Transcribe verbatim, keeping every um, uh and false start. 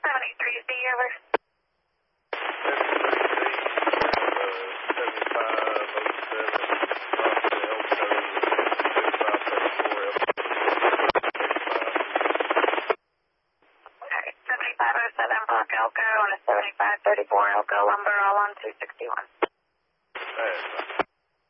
seventy-three Z, over. seventy-five oh seven Park Elko and a seventy-five thirty-four Elko lumber all on two sixty-one. Hey.